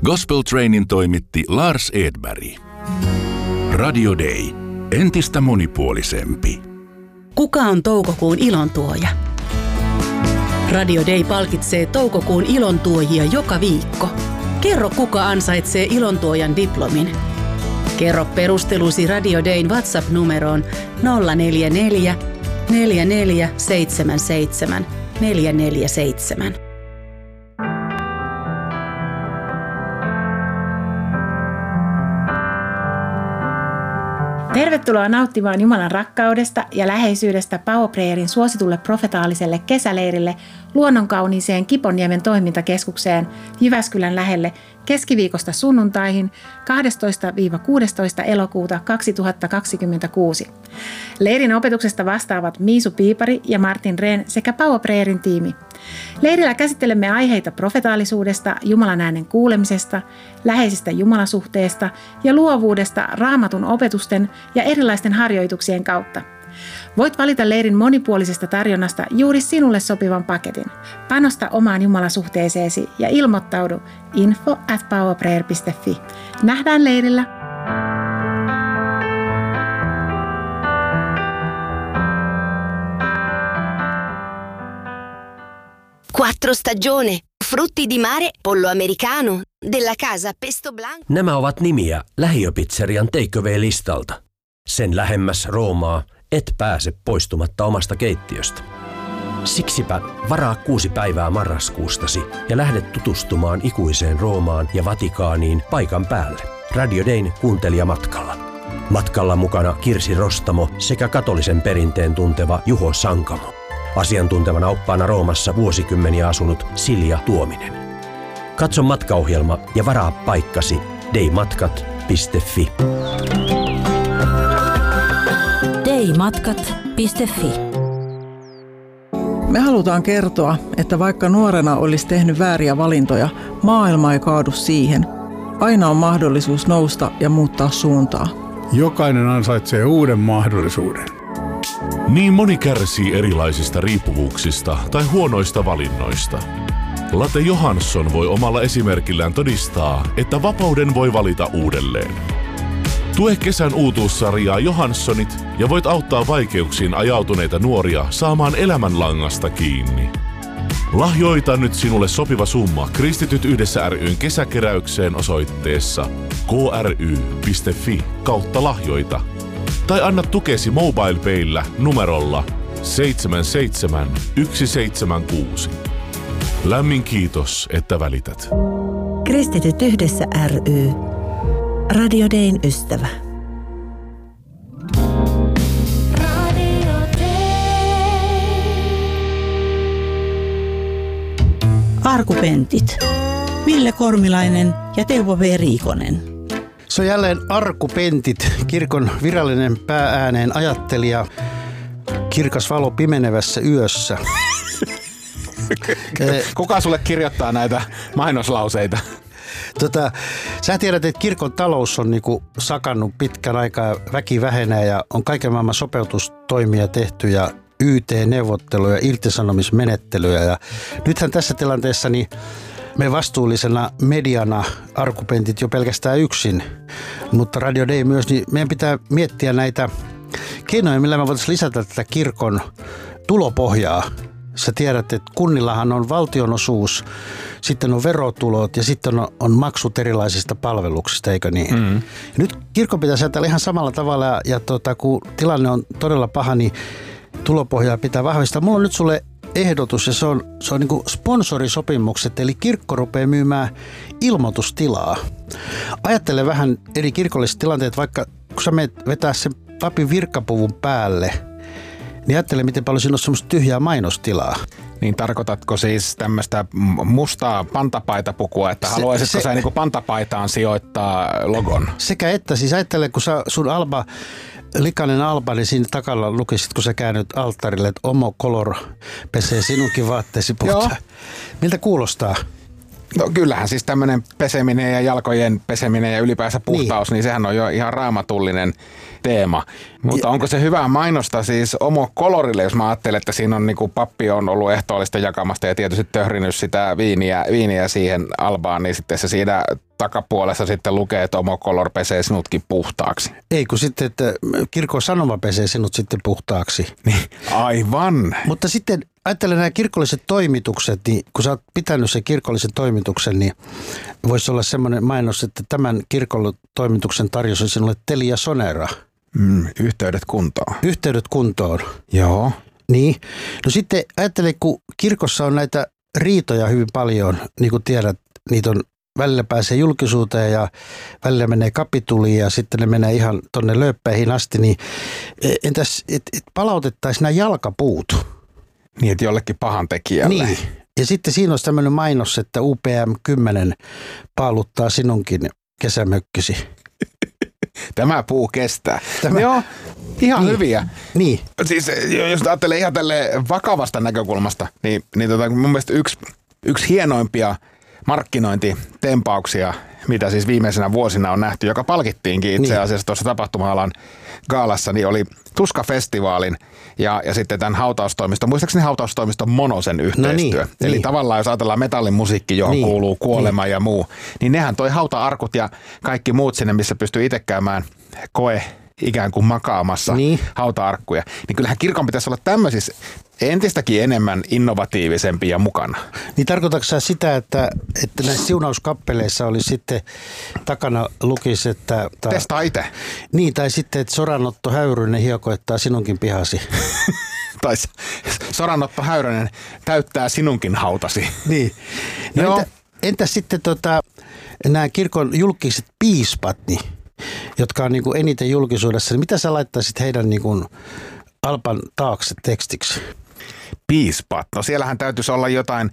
Gospel Trainin toimitti Lars Edberg. Radio Day. Entistä monipuolisempi. Kuka on toukokuun ilontuoja? Radio Day palkitsee toukokuun ilontuojia joka viikko. Kerro, kuka ansaitsee ilontuojan diplomin. Kerro perustelusi Radio Dayn WhatsApp-numeroon 044 4477 447. Tervetuloa nauttimaan Jumalan rakkaudesta ja läheisyydestä Power Prayerin suositulle profetaaliselle kesäleirille luonnonkauniiseen Kiponniemen toimintakeskukseen Jyväskylän lähelle keskiviikosta sunnuntaihin 12-16. elokuuta 2026. Leirin opetuksesta vastaavat Miisu Piipari ja Martin Rehn sekä Power Prayerin tiimi. Leirillä käsittelemme aiheita profetaalisuudesta, Jumalan äänen kuulemisesta, läheisestä jumalasuhteesta ja luovuudesta Raamatun opetusten ja erilaisten harjoituksien kautta. Voit valita leirin monipuolisesta tarjonnasta juuri sinulle sopivan paketin. Panosta omaan jumalasuhteeseesi ja ilmoittaudu info@powerprayer.fi. Nähdään leirillä! Quattro stagione, frutti di mare, pollo americano, della casa pesto blanco. Nämä ovat nimiä lähiöpizzerian take-away-listalta. Sen lähemmäs Roomaa et pääse poistumatta omasta keittiöstä. Siksipä varaa 6 päivää marraskuustasi ja lähde tutustumaan ikuiseen Roomaan ja Vatikaaniin paikan päälle. Radio Dayn kuuntelijamatkalla. Matkalla mukana Kirsi Rostamo sekä katolisen perinteen tunteva Juho Sankamo. Asiantuntevana oppaana Roomassa vuosikymmeniä asunut Silja Tuominen. Katso matkaohjelma ja varaa paikkasi daymatkat.fi. daymatkat.fi. Me halutaan kertoa, että vaikka nuorena olisi tehnyt vääriä valintoja, maailma ei kaadu siihen. Aina on mahdollisuus nousta ja muuttaa suuntaa. Jokainen ansaitsee uuden mahdollisuuden. Niin moni kärsii erilaisista riippuvuuksista tai huonoista valinnoista. Latte Johansson voi omalla esimerkillään todistaa, että vapauden voi valita uudelleen. Tue kesän uutuussarjaa Johanssonit ja voit auttaa vaikeuksiin ajautuneita nuoria saamaan elämänlangasta kiinni. Lahjoita nyt sinulle sopiva summa Kristityt yhdessä ryn kesäkeräykseen osoitteessa kry.fi/lahjoita. Tai anna tukesi MobilePayllä numerolla 77176. Lämmin kiitos, että välität. Kristityt yhdessä ry. Radio Dayn ystävä. Arkupentit. Ville Kormilainen ja Teuvo V. Riikonen. Se on jälleen Arkupentit, kirkon virallinen pääääneen ajattelija, kirkas valo pimenevässä yössä. Kuka sulle kirjoittaa näitä mainoslauseita? Sä tiedät, että kirkon talous on niinku sakannut pitkän aikaa, väki vähenee ja on kaiken maailman sopeutustoimia tehty ja YT-neuvotteluja, irtisanomismenettelyjä. Ja nythän tässä tilanteessa niin me vastuullisena mediana Arkupentit jo pelkästään yksin, mutta Radio Day myös, niin meidän pitää miettiä näitä keinoja, millä me voitaisiin lisätä tätä kirkon tulopohjaa. Sä tiedät, että kunnillahan on valtionosuus, sitten on verotulot ja sitten on maksut erilaisista palveluksista, eikö niin? Mm. Nyt kirkko pitäisi ajatella ihan samalla tavalla ja kun tilanne on todella paha, niin tulopohjaa pitää vahvistaa. Mulla on nyt sulle ehdotus ja se on niin kuin sponsorisopimukset, eli kirkko rupeaa myymään ilmoitustilaa. Ajattele vähän eri kirkolliset tilanteet, vaikka kun sä menet vetää sen papin virkkapuvun päälle, niin ajattele, miten paljon siinä on semmoista tyhjää mainostilaa. Niin tarkoitatko siis tämmöistä mustaa pantapaitapukua, että haluaisitko sä niin kuin pantapaitaan sijoittaa logon? Sekä että, siis ajattele, kun sun likainen alba, niin siinä takalla lukisit, kun sä käännyt alttarille, että Omo Color pesee sinunkin vaatteesi puhtaan. Miltä kuulostaa? No kyllähän siis tämmöinen peseminen ja jalkojen peseminen ja ylipäänsä puhtaus, niin sehän on jo ihan raamatullinen teema. Mutta onko se hyvä mainosta siis Omo Colorille, jos mä ajattelen, että siinä on niinku pappi on ollut ehtoollista jakamasta ja tietysti töhrinyt sitä viiniä siihen albaan, niin sitten se siinä takapuolessa sitten lukee, että Omocolor pesee sinutkin puhtaaksi. Ei, kun sitten, että kirkon sanoma pesee sinut sitten puhtaaksi. Niin, aivan. Mutta sitten ajattelen nämä kirkolliset toimitukset, niin kun sä oot pitänyt sen kirkollisen toimituksen, niin voisi olla semmoinen mainos, että tämän kirkollisen toimituksen tarjosi sinulle Telia Sonera. Yhteydet kuntoon. Yhteydet kuntoon. Joo. Niin. No sitten ajattelen, kun kirkossa on näitä riitoja hyvin paljon, niin kuin tiedät, niitä on välillä pääsee julkisuuteen ja välillä menee kapituliin ja sitten ne menee ihan tonne lööppeihin asti, niin entäs palautettaisiin nämä jalkapuut? Niin, että jollekin pahan tekijälle. Niin. Ja sitten siinä olisi tämmöinen mainos, että UPM 10 paaluttaa sinunkin kesämökkisi. Tämä puu kestää. Joo, ihan hyviä. Niin. Siis jos ajattelee ihan tälle vakavasta näkökulmasta, niin mun mielestä yksi hienoimpia markkinointitempauksia, mitä siis viimeisenä vuosina on nähty, joka palkittiinkin itse asiassa tuossa tapahtuma-alan gaalassa, niin oli Tuska-festivaalin ja sitten tämän hautaustoimiston, muistaakseni hautaustoimiston Monosen yhteistyö. No niin, eli tavallaan jos ajatellaan metallin musiikki, johon kuuluu kuolema ja muu, niin nehän toi hauta-arkut ja kaikki muut sinne, missä pystyy itse käymään ikään kuin makaamassa hauta-arkkuja. Niin kyllähän kirkon pitäisi olla tämmöisissä entistäkin enemmän innovatiivisempia mukana. Niin tarkoitatko sä sitä, että näissä siunauskappeleissa oli sitten takana lukisi, että... Testaa itse. Niin, tai sitten, että Soranotto Häyrynen hiekoittaa sinunkin pihasi. Tai Soranotto Häyrynen täyttää sinunkin hautasi. Niin. No entä sitten nämä kirkon julkiset piispat, jotka on niin kuin eniten julkisuudessa, niin mitä sä laittaisit heidän niin kuin alpan taakse tekstiksi? Piispat. No siellähän täytyisi olla jotain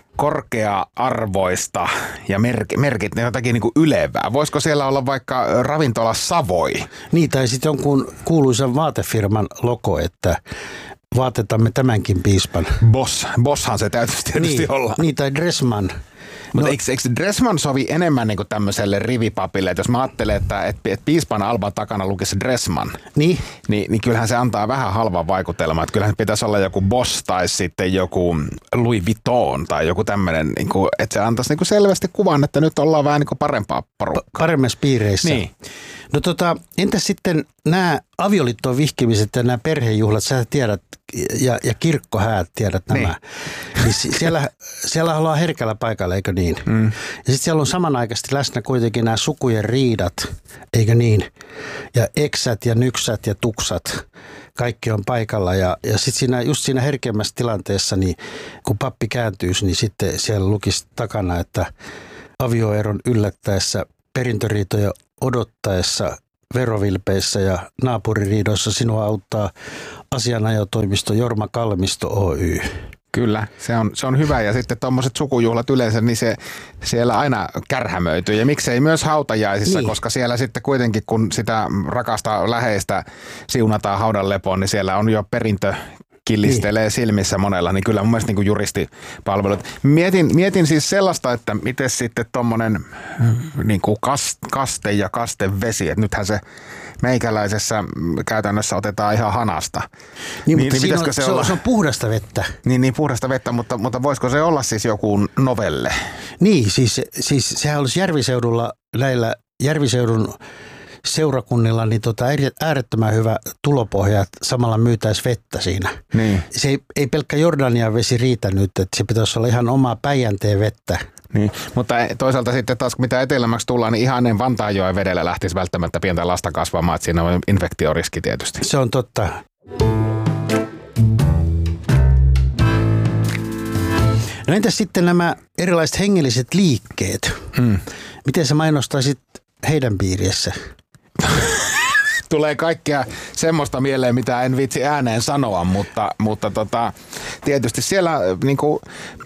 korkea-arvoista ja merkit, ne jotakin niin kuin ylevää. Voisiko siellä olla vaikka ravintola Savoi? Niin, tai sitten jonkun kuuluisan vaatefirman logo, että vaatetamme tämänkin piispan. Bosshan se täytyisi tietysti olla. Niin, tai Dressman. Mutta eikö Dressman sovi enemmän niin kuin tämmöiselle rivipapille, että jos mä ajattelen, että piispan alban takana lukisi Dressman, niin kyllähän se antaa vähän halvan vaikutelman, että kyllähän pitäisi olla joku Boss tai sitten joku Louis Vuitton tai joku tämmöinen, niin kuin, että se antaisi niin kuin selvästi kuvan, että nyt ollaan vähän niin kuin parempaa porukkaa. Paremmassa piireissä. Niin. No entäs sitten nämä avioliittoon vihkimiset ja nämä perhejuhlat, sä tiedät, ja kirkkohäät tiedät nämä. Niin siellä ollaan herkällä paikalla, eikö niin? Ja sitten siellä on samanaikaisesti läsnä kuitenkin nämä sukujen riidat, eikö niin? Ja eksät ja nyksät ja tuksat, kaikki on paikalla. Ja sitten just siinä herkemmässä tilanteessa, niin kun pappi kääntyisi, niin sitten siellä lukisi takana, että avioeron yllättäessä, perintöriitoja odottaessa, verovilpeissä ja naapuririidoissa sinua auttaa asianajotoimisto Jorma Kalmisto Oy. Kyllä, se on hyvä ja sitten tuommoiset sukujuhlat yleensä, niin se siellä aina kärhämöityy ja miksei myös hautajaisissa, koska siellä sitten kuitenkin kun sitä rakasta läheistä siunataan haudan lepoon, niin siellä on jo perintö killistelee silmissä monella, niin kyllä mun mielestä niin juristipalvelut. Mietin siis sellaista, että miten sitten tommonen niin kuin kaste ja kastevesi, että nythän se meikäläisessä käytännössä otetaan ihan hanasta. Niin se on puhdasta vettä. Niin puhdasta vettä, mutta voisiko se olla siis joku novelle? Niin, siis sehän olisi Järviseudulla näillä Järviseudun seurakunnilla niin äärettömän hyvä tulopohja, että samalla myytäisi vettä siinä. Niin. Se ei pelkkä Jordanian vesi riitä nyt, että se pitäisi olla ihan omaa Päijänteen vettä. Niin, mutta toisaalta sitten taas mitä etelämmäksi tullaan, niin ihan ennen Vantaanjoen vedellä lähtisi välttämättä pientä lasta kasvamaan, että siinä on infektioriski tietysti. Se on totta. No entäs sitten nämä erilaiset hengelliset liikkeet? Miten sä mainostaisit heidän piirissä? Tulee kaikkea semmoista mieleen, mitä en viitsi ääneen sanoa, mutta tietysti siellä niinku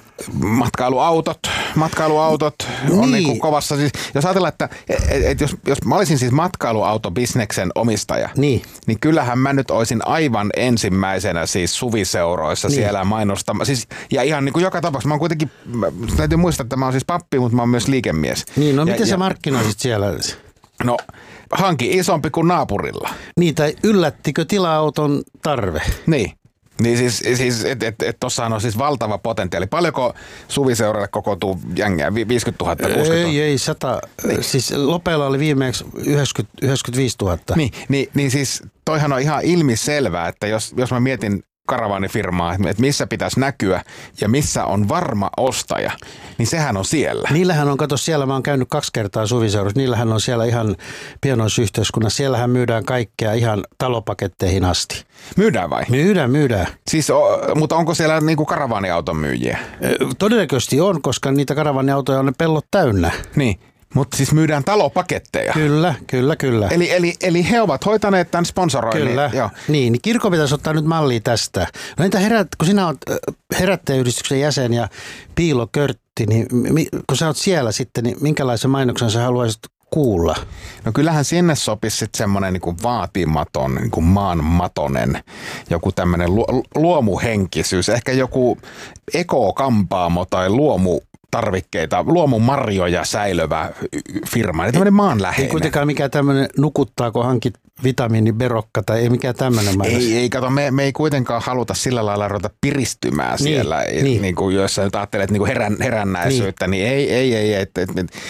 matkailuautot on niinku kovassa. Siis, jos ajatellaan, että jos mä olisin siis matkailuautobisneksen omistaja, niin kyllähän mä nyt olisin aivan ensimmäisenä siis suviseuroissa siellä mainostama. Siis, ja ihan niin kuin joka tapauksessa. Mä oon kuitenkin, täytyy muistaa, että mä oon siis pappi, mutta mä oon myös liikemies. Niin, no miten sä markkinoisit siellä? No, hanki isompi kuin naapurilla. Niin, tai yllättikö tila-auton tarve? Niin. Niin siis tossahan on siis valtava potentiaali. Paljonko suviseuralle kokoontuu jängeä? 50 000, 60 000? Ei 100. Niin. Siis Lopeella oli viimeksi 95 000. Niin siis toihan on ihan ilmiselvää, että jos mä mietin karavaanifirmaa, että missä pitäisi näkyä ja missä on varma ostaja, niin sehän on siellä. Niillähän on, kato siellä, mä oon käynyt 2 kertaa suviseurassa, niillähän on siellä ihan pienoisyhteiskunnassa, siellähän myydään kaikkea ihan talopaketteihin asti. Myydään vai? Myydään. Siis, mutta onko siellä niinku karavaaniauton myyjiä? Todennäköisesti on, koska niitä karavaaniautoja on ne pellot täynnä. Niin. Mutta siis myydään talopaketteja. Kyllä. Eli he ovat hoitaneet tämän sponsoroinnin. Kyllä. Niin kirkko pitäisi ottaa nyt mallia tästä. No entä kun sinä olet herättäjäyhdistyksen jäsen ja piilokörtti, niin kun sä oot siellä sitten, niin minkälaisen mainoksen sä haluaisit kuulla? No kyllähän sinne sopisi sitten semmoinen niinku vaatimaton, niinku maanmatonen, joku tämmöinen luomuhenkisyys, ehkä joku ekokampaamo tai luomutarvikkeita, luomumarjoja säilövä firma, eli tämmöinen maanläheinen. Ei kuitenkaan mikään tämmöinen nukuttaako hankit vitamiiniberokka tai ei mikään tämmöinen mainos. Ei, kato, me ei kuitenkaan haluta sillä lailla ruveta piristymään siellä, niin kuin jos sä nyt ajattelet niin kuin herännäisyyttä, niin ei, että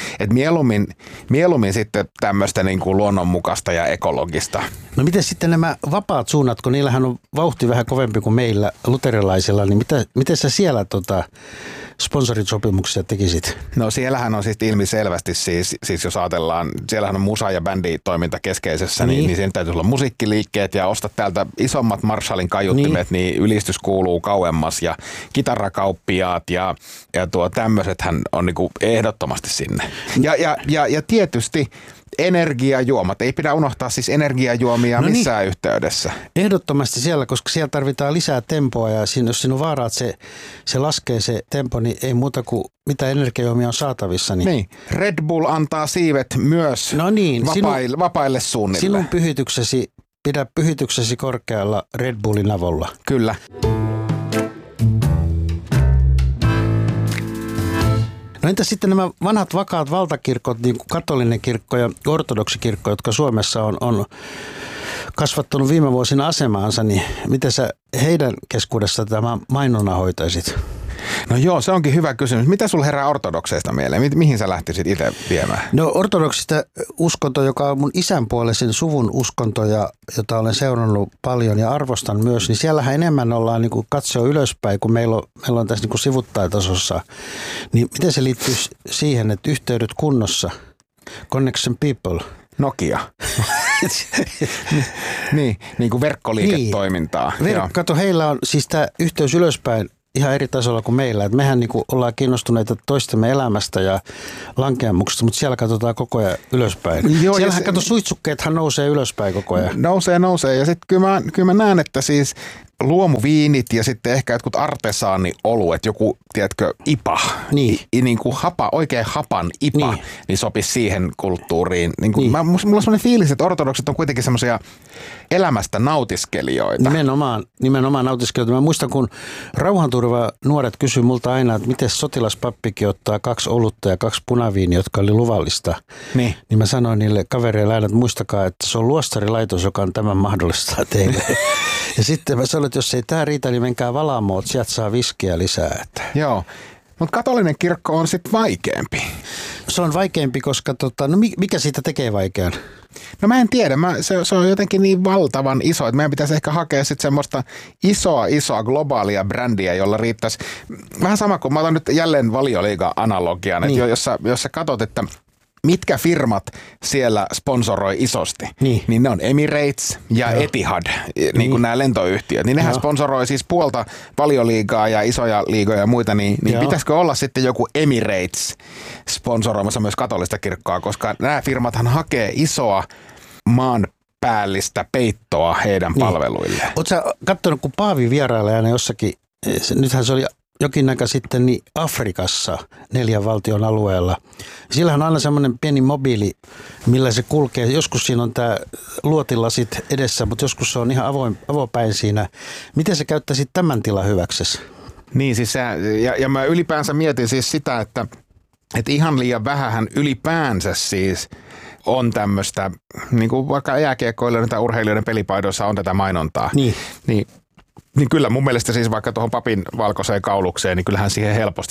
mieluummin sitten tämmöistä niin kuin luonnonmukaista ja ekologista. No miten sitten nämä vapaat suunnat, kun niillähän on vauhti vähän kovempi kuin meillä luterilaisilla, niin miten sä siellä sponsorisopimuksia tekisit? No siellähän on siis ilmiselvästi siis jos ajatellaan, siellähän on musa- ja bänditoiminta keskeisessä, niin siinä täytyy olla musiikkiliikkeet ja ostaa täältä isommat Marshallin kaiuttimet, niin ylistys kuuluu kauemmas ja kitarakauppiaat ja tämmöisethän on niinku ehdottomasti sinne. Ja tietysti energiajuomat. Ei pidä unohtaa siis energiajuomia missään yhteydessä. Ehdottomasti siellä, koska siellä tarvitaan lisää tempoa ja jos siinä on vaara, että se laskee se tempo, niin ei muuta kuin mitä energiajuomia on saatavissa. Niin. Red Bull antaa siivet myös vapaille suunnille. Sinun pidä pyhityksesi korkealla Red Bullin avulla. Kyllä. No entä sitten nämä vanhat vakaat valtakirkot, niin kuin katolinen kirkko ja ortodoksikirkko, jotka Suomessa on kasvattanut viime vuosina asemaansa, niin miten sä heidän keskuudessa tämä mainonnan hoitaisit? No joo, se onkin hyvä kysymys. Mitä sulla herää ortodokseista mieleen? Mihin sä lähtisit itse viemään? No ortodoksista uskonto, joka on mun isänpuolisen suvun uskonto, jota olen seurannut paljon ja arvostan myös, niin siellähän enemmän ollaan niin kuin katsoa ylöspäin, kun meillä on tässä niin kuin sivuttajatasossa. Niin miten se liittyy siihen, että yhteydet kunnossa? Connection people. Nokia. niin kuin verkkoliiketoimintaa. Kato, heillä on siis tämä yhteys ylöspäin ihan eri tasolla kuin meillä. Et mehän niin kuin ollaan kiinnostuneita toistemme elämästä ja lankeamuksesta, mutta siellä katsotaan koko ajan ylöspäin. Joo, siellähän kato, suitsukkeethan nousee ylöspäin koko ajan. Nousee. Ja sitten kyllä mä näen, että siis luomuviinit ja sitten ehkä jotkut artesaanioluet, joku, tiedätkö, IPA, niin kuin oikein hapan IPA, niin sopisi siihen kulttuuriin. Mulla on sellainen fiilis, että ortodokset on kuitenkin semmoisia elämästä nautiskelijoita. Nimenomaan nautiskelijoita. Mä muistan, kun rauhanturva nuoret kysyi multa aina, että miten sotilaspappikin ottaa 2 olutta ja 2 punaviiniä, jotka oli luvallista. Niin mä sanoin niille kavereille aina, että muistakaa, että se on luostarilaitos, joka on tämän mahdollistaa teille. Ja sitten mä sanoin, että jos ei tämä riitä, niin menkää Valaamoon, että sieltä saa viskiä lisää. Joo, mutta katolinen kirkko on sitten vaikeampi. Se on vaikeampi, koska mikä siitä tekee vaikean? No mä en tiedä, se on jotenkin niin valtavan iso, että meidän pitäisi ehkä hakea sitten semmoista isoa globaalia brändiä, jolla riittäisi. Vähän sama kuin mä otan nyt jälleen Valioliiga-analogian, että jos sä katot, että mitkä firmat siellä sponsoroi isosti, niin ne on Emirates ja Etihad, niin kuin nämä lentoyhtiöt. Niin nehän sponsoroi siis puolta Valioliigaa ja isoja liigoja ja muita, niin pitäisikö olla sitten joku Emirates sponsoroimassa myös katolista kirkkoa, koska nämä firmathan hakee isoa maanpäällistä peittoa heidän palveluilleen. Oletko sä katsonut, kun Paavi vierailee aina jossakin, nythän se oli jokin aika sitten niin Afrikassa 4 valtion alueella. Sillähän on aina semmoinen pieni mobiili, millä se kulkee. Joskus siinä on tämä luotilasit edessä, mutta joskus se on ihan avopäin siinä. Miten sä käyttäisit tämän tilan hyväksesi? Niin siis ja mä ylipäänsä mietin siis sitä, että ihan liian vähähän ylipäänsä siis on tämmöistä, niin kuin vaikka jääkiekkoilijoiden tai urheilijoiden pelipaidoissa on tätä mainontaa. Niin kyllä mun mielestä siis vaikka tuohon papin valkoiseen kaulukseen, niin kyllähän siihen helposti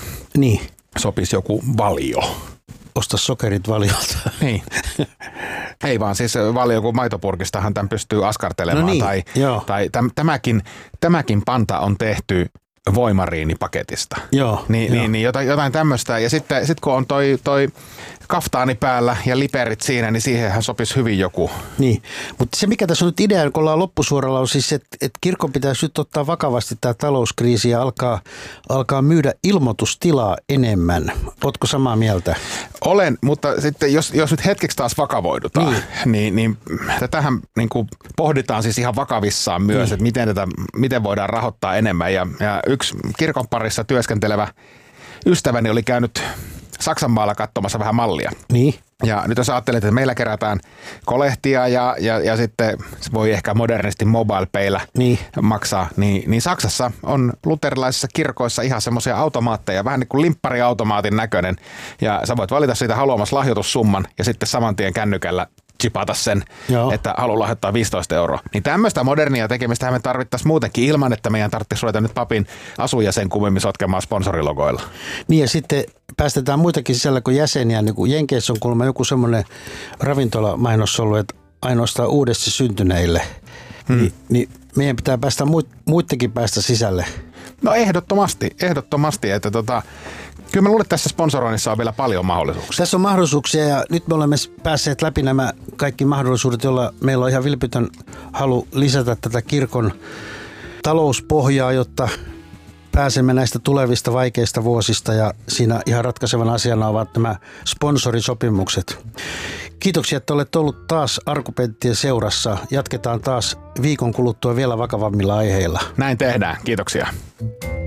sopisi joku valio. Osta sokerit valiolta. Niin. Ei vaan siis valio, kun maitopurkistahan tämän pystyy askartelemaan. No niin, tai tämäkin panta on tehty voimariinipaketista. Joo. Niin jotain tämmöistä. Ja sitten kun on toi kaftaani päällä ja liperit siinä, niin siihenhän sopisi hyvin joku. Niin, mutta se mikä tässä on nyt idea, kun ollaan loppusuoralla, on siis, että kirkon pitäisi nyt ottaa vakavasti tämä talouskriisi ja alkaa myydä ilmoitustilaa enemmän. Ootko samaa mieltä? Olen, mutta sitten jos nyt hetkeksi taas vakavoidutaan, niin tätähän niin kuin pohditaan siis ihan vakavissaan myös, että miten voidaan rahoittaa enemmän. Ja yksi kirkon parissa työskentelevä ystäväni oli käynyt Saksanmaalla katsomassa vähän mallia. Niin. Ja nyt jos ajattelet, että meillä kerätään kolehtia ja sitten voi ehkä modernisti MobilePaylla maksaa, niin Saksassa on luterilaisissa kirkoissa ihan semmoisia automaatteja, vähän niin kuin limppariautomaatin näköinen. Ja sä voit valita siitä haluamas lahjoitussumman ja sitten saman tien kännykällä chipata sen, että haluaa lahjoittaa 15 €. Niin tämmöistä modernia tekemistä me tarvittaisiin muutenkin ilman, että meidän tarvitsisi ruveta nyt papin asujäsen kummemmin sotkemaan sponsorilogoilla. Niin ja sitten päästetään muitakin sisällä kuin jäseniä. Niin kuin Jenkeissä on kuulemma joku semmoinen ravintolamainos ollut, että ainoastaan uudesti syntyneille. Niin meidän pitää päästä muittenkin päästä sisälle. No ehdottomasti, että kyllä mä luulen, että tässä sponsoroinnissa on vielä paljon mahdollisuuksia. Tässä on mahdollisuuksia ja nyt me olemme päässeet läpi nämä kaikki mahdollisuudet, joilla meillä on ihan vilpitön halu lisätä tätä kirkon talouspohjaa, jotta pääsemme näistä tulevista vaikeista vuosista ja siinä ihan ratkaisevana asiana ovat nämä sponsorisopimukset. Kiitoksia, että olette ollut taas Arkupenttien seurassa. Jatketaan taas viikon kuluttua vielä vakavammilla aiheilla. Näin tehdään. Kiitoksia.